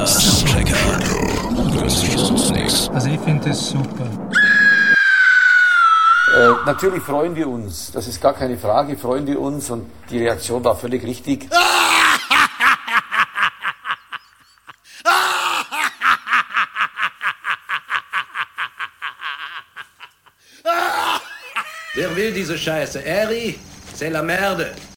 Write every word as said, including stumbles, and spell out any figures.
Soundchecker. Also ich finde das super. Äh, natürlich freuen wir uns, das ist gar keine Frage, freuen wir uns und die Reaktion war völlig richtig. Wer will diese Scheiße? Eri, c'est la merde.